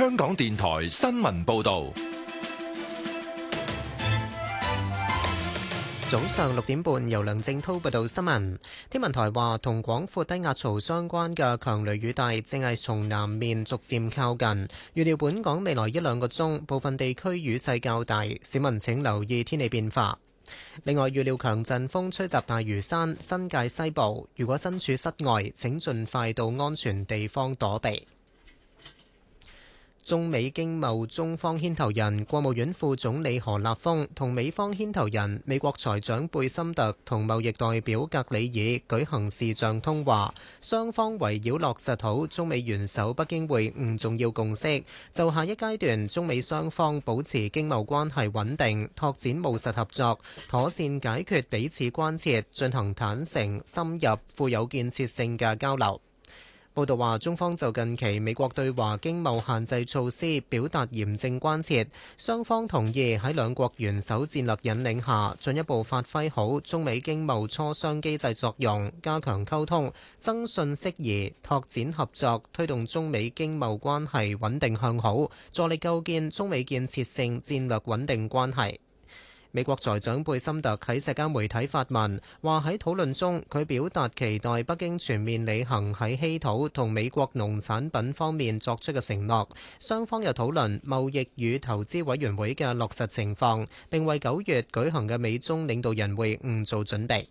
香港電台新聞報道。 早上6點半，由梁正滔報道新聞。天文台話，同廣闊低壓槽相關嘅強雷雨帶正係從南面逐漸靠近，預料本港未來1、2個鐘部分地區雨勢較大，市民請留意天氣變化。另外，預料強陣風吹襲大嶼山、新界西部，如果身處室外，請盡快到安全地方躲避。中美經貿中方牽頭人國務院副總理何立峰同美方牽頭人美國財長貝森特同貿易代表格里爾舉行視像通話，雙方圍繞落實好中美元首北京會晤重要共識，就下一階段中美雙方保持經貿關係穩定、拓展務實合作、妥善解決彼此關切，進行坦誠、深入、富有建設性嘅交流。報道話，中方就近期美國對華經貿限制措施表達嚴正關切，雙方同意喺兩國元首戰略引領下，進一步發揮好中美經貿磋商機制作用，加強溝通、增信釋疑、拓展合作，推動中美經貿關係穩定向好，助力構建中美建設性戰略穩定關係。美國財長貝森特喺社交媒體發文，話喺討論中，佢表達期待北京全面履行喺稀土同美國農產品方面作出嘅承諾。雙方又討論貿易與投資委員會嘅落實情況，並為9月舉行嘅美中領導人會晤做準備。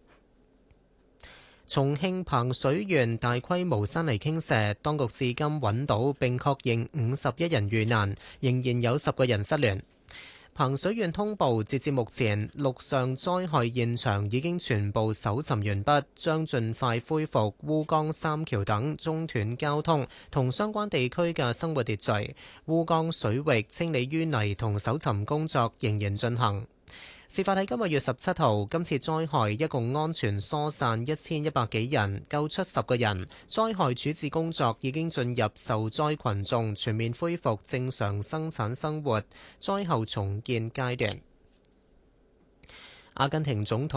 重慶彭水縣大規模山泥傾瀉，當局至今揾到並確認51人遇難，仍然有10個人失聯。彭水縣通報，截至目前，陸上災害現場已經全部搜尋完畢，將盡快恢復烏江三橋等中斷交通同相關地區嘅生活秩序。烏江水域清理淤泥同搜尋工作仍然進行。事發喺今個月17號，今次災害一共安全疏散1100幾人，救出10個人。災害處置工作已經進入受災群眾全面恢復正常生產生活、災後重建階段。阿根廷總統